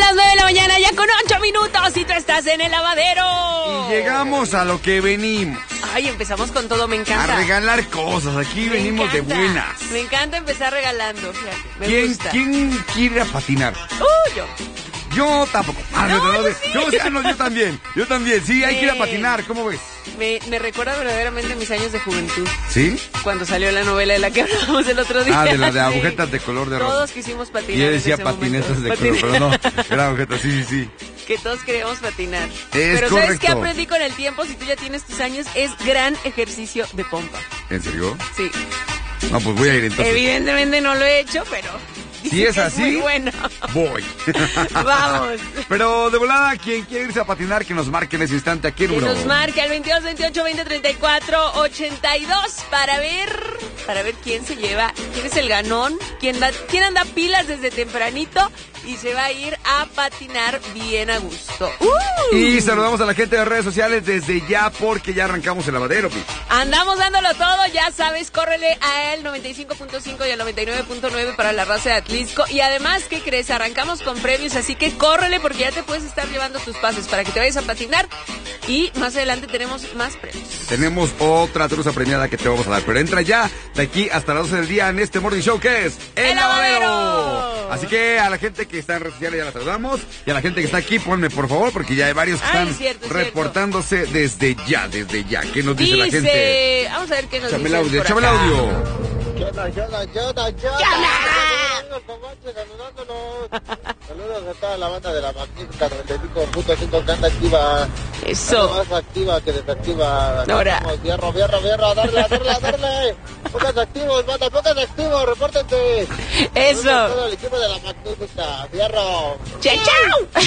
las 9 de la mañana, ya con 8 minutos, y tú estás en el lavadero. Y llegamos a lo que venimos. Ay, empezamos con todo, me encanta. A regalar cosas, aquí venimos de buenas. Me encanta empezar regalando, fíjate, me gusta. ¿Quién quiere ir a patinar? Yo. Yo tampoco. Yo también. Yo también. Sí, hay que ir a patinar. ¿Cómo ves? Me recuerda verdaderamente mis años de juventud. ¿Sí? Cuando salió la novela de la que hablábamos el otro día. De la de agujetas de color de rosa. Todos quisimos patinar. Y él decía patinetas de color, pero no. Era agujetas, sí. Que todos queríamos patinar. Pero correcto. ¿Sabes qué correcto. aprendí con el tiempo? Si tú ya tienes tus años, es gran ejercicio de pompa. ¿En serio? Sí. No, pues voy a ir entonces. Evidentemente no lo he hecho, pero... Si es así, muy bueno. Voy. Vamos. Pero de volada, quien quiere irse a patinar, que nos marque en ese instante. ¿A qué número? Que nos marque al 22 28 20 34 82 para ver quién se lleva, quién es el ganón, quién anda pilas desde tempranito y se va a ir a patinar bien a gusto. Y saludamos a la gente de redes sociales desde ya, porque ya arrancamos el lavadero, Pi. Andamos dándolo todo, ya sabes, córrele al 95.5 y al 99.9 para la raza de Atlisco. Y además, ¿qué crees? Arrancamos con premios, así que córrele porque ya te puedes estar llevando tus pases para que te vayas a patinar. Y más adelante tenemos más premios. Tenemos otra truza premiada que te vamos a dar, pero entra ya de aquí hasta las 12 del día en este Morning Show, que es ¡El Lavadero! Así que a la gente que está en redes sociales ya la saludamos, y a la gente que está aquí, ponme por favor, porque ya hay varios que están reportándose desde ya. ¿Qué nos dice la gente? Vamos a ver qué nos Échame dice. Échame el audio. Saludos a toda la banda de la magnífica 95.5 que anda activa. Eso. Más activa que desactiva. Ahora. Vamos, Fierro, darle. Pocos activos, repórtense. Eso. Todo el equipo de la magnífica, Fierro. ¡Chao!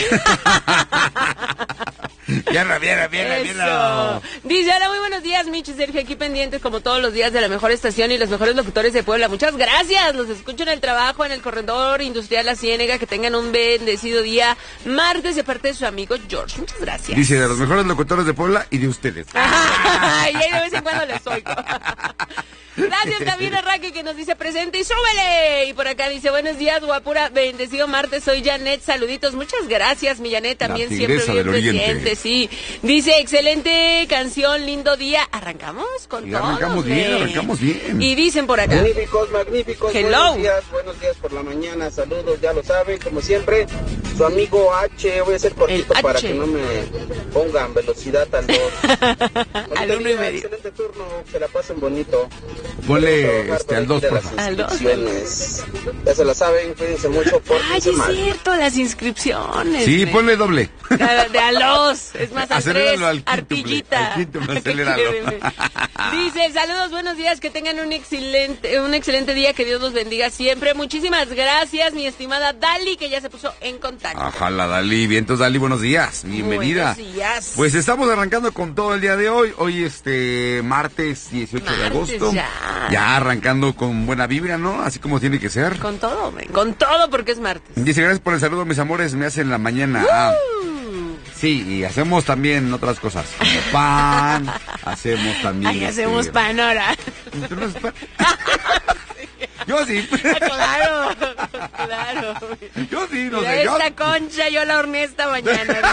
Fierro. Dice, hola, muy buenos días, Michi y Sergio, aquí pendientes como todos los días de la mejor estación y los mejores locutores de Puebla. Muchas gracias, los escucho en el trabajo, en el corredor industrial La Ciénega. Que tengan un bendecido día martes de parte de su amigo George. Muchas gracias. Dice, de los mejores locutores de Puebla y de ustedes. Y ahí de vez en cuando les oigo. Gracias también a Raquel, que nos dice presente y súbele. Y por acá dice, buenos días, guapura, bendecido martes, soy Janet, saluditos. Muchas gracias, mi Janet, también siempre bien presente, sí. Dice, excelente canción, lindo día. Arrancamos con todo. Arrancamos bien. Y dicen por acá. Magníficos. Hello. Buenos días por la mañana, saludos, ya lo saben, como siempre, su amigo H, voy a ser cortito para que no me pongan velocidad al 2. Al 1.5. Excelente turno, que la pasen bonito. Ponle al 2, por favor. Al 2. Ya se la saben, cuídense mucho. Ay, es cierto, las inscripciones. Sí, ponle doble. De a los, es más, al 3, al arpillita. Aceléralo. Dice, saludos, buenos días, que tengan un excelente día, que Dios los bendiga siempre. Muchísimas gracias, mi estimada Dali, que ya se puso en contacto. Ajá, la Dali. Bien, entonces, Dali, buenos días. Bienvenida. Buenos días. Pues estamos arrancando con todo el día de hoy. Hoy martes 18 de agosto. Ya arrancando con buena vibra, ¿no? Así como tiene que ser. Con todo, porque es martes. Dice, gracias por el saludo, mis amores, me hacen la mañana. Sí, y hacemos también otras cosas, como pan, hacemos también... Ay, hacemos pan ahora. ¿Tú no haces pan? Yo sí. Claro. Yo sí, no Mira, sé. esta concha yo la horneé esta mañana.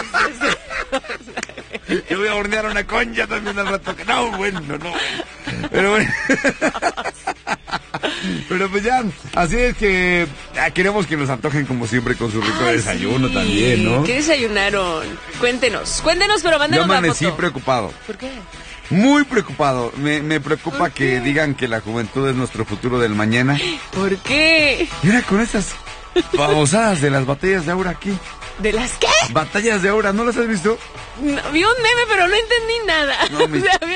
Yo voy a hornear una concha también al rato. No, bueno. Pero bueno. Pero pues ya, así es que queremos que nos antojen como siempre con su rico desayuno también, ¿no? ¿Qué desayunaron? Cuéntenos, pero mándenos Yo la amanecí foto. preocupado. ¿Por qué? Muy preocupado. Me preocupa que digan que la juventud es nuestro futuro del mañana. ¿Por qué? Y ahora con estas babosadas de las batallas de Aura aquí. ¿De las qué? Batallas de Aura, ¿no las has visto? No, vi un meme, pero no entendí nada. No, O sea,